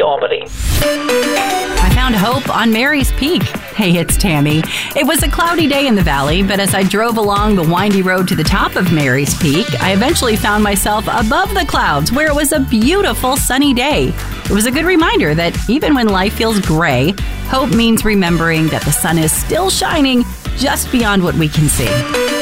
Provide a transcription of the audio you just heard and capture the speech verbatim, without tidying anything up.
Albany. I found hope on Mary's Peak. Hey, it's Tammy. It was a cloudy day in the valley, but as I drove along the windy road to the top of Mary's Peak, I eventually found myself above the clouds where it was a beautiful sunny day. It was a good reminder that even when life feels gray, hope means remembering that the sun is still shining just beyond what we can see.